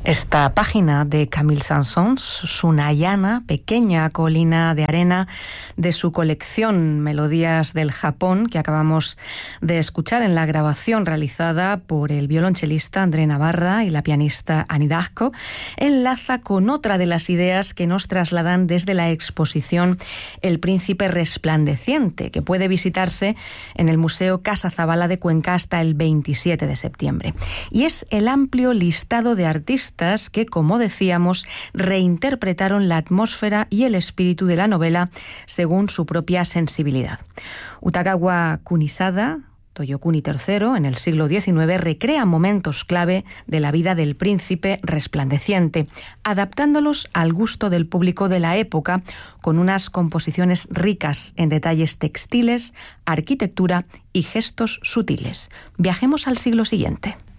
Esta página de Camille Saint-Saëns, Sunayana, pequeña colina de arena, de su colección Melodías del Japón, que acabamos de escuchar en la grabación realizada por el violonchelista André Navarra y la pianista Annie Darko, enlaza con otra de las ideas que nos trasladan desde la exposición El Príncipe Resplandeciente, que puede visitarse en el Museo Casa Zabala de Cuenca hasta el 27 de septiembre. Y es el amplio listado de artistas que, como decíamos, reinterpretaron la atmósfera y el espíritu de la novela según su propia sensibilidad. Utagawa Kunisada, Toyokuni III, en el siglo XIX, recrea momentos clave de la vida del príncipe resplandeciente, adaptándolos al gusto del público de la época, con unas composiciones ricas en detalles textiles, arquitectura y gestos sutiles. Viajemos al siglo siguiente.